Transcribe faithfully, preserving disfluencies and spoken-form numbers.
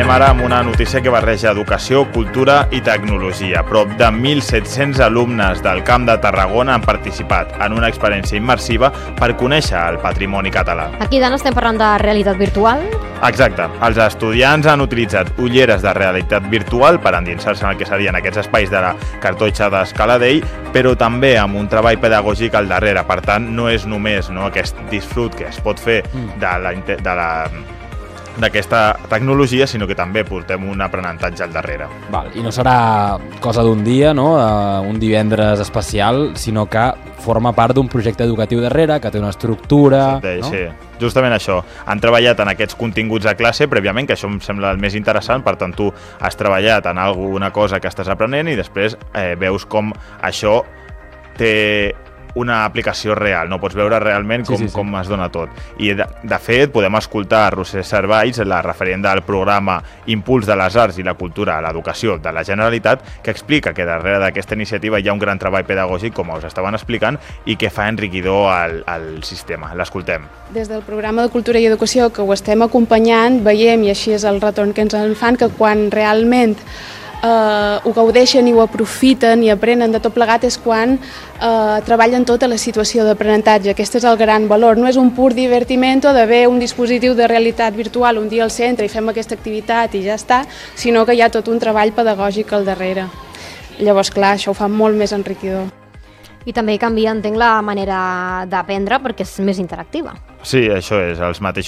anem ara amb una notícia que barreja educació, cultura i tecnologia. Prop de mil set-cents alumnes del Camp de Tarragona han participat en una experiència immersiva per conèixer el patrimoni català. Aquí, Dan, estem parlant de realitat virtual? Exacte. Els estudiants han utilitzat ulleres de realitat virtual per endinsar-se en el que serien aquests espais de la cartoixa d'Escaladell, però també amb un treball pedagògic al darrere. Per tant, no és només no, aquest disfrut que es pot fer de la, de la d'aquesta tecnologia, sinó que també portem un aprenentatge al darrere. Val, i no serà cosa d'un dia, no? Uh, un divendres especial, sinó que forma part d'un projecte educatiu darrere, que té una estructura... Sí, no? sí, justament això. Han treballat en aquests continguts a classe prèviament, que això em sembla el més interessant, per tant tu has treballat en alguna cosa que estàs aprenent i després eh, veus com això té una aplicació real, no pots veure realment com, sí, sí, sí. com es dona tot. I de, de fet podem escoltar a Roser Servalls, la referent del programa Impuls de les Arts i la Cultura a l'Educació de la Generalitat, que explica que darrere d'aquesta iniciativa hi ha un gran treball pedagògic, com us estaven explicant, i que fa enriquidor al, al sistema. L'escoltem. Des del programa de Cultura i Educació, que ho estem acompanyant, veiem, i així és el retorn que ens en fan, que quan realment Uh, ho gaudeixen i ho aprofiten i aprenen de tot plegat és quan uh, treballen tota la situació d'aprenentatge. Aquest és el gran valor. No és un pur divertiment d'haver un dispositiu de realitat virtual un dia al centre i fem aquesta activitat i ja està, sinó que hi ha tot un treball pedagògic al darrere. Llavors, clar, això ho fa molt més enriquidor. I també canvia, entenc, la manera d'aprendre perquè és més interactiva. Sí, això és. Els mateixos